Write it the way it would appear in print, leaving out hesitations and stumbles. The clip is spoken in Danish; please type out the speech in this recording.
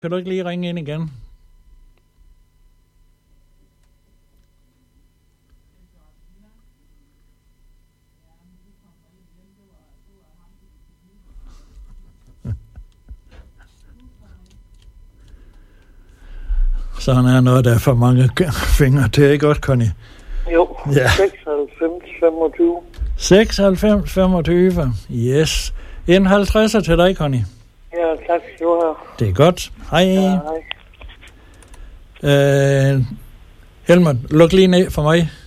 Kan du ikke lige ringe ind igen? Sådan er noget, der er for mange fingre til, ikke godt, Connie? Jo, ja. 96-25. 96-25, yes. En 50'er til dig, Connie. Ja, tak skal du have. Det er godt. Hej. Ja, hej. Helmut, luk lige ned for mig.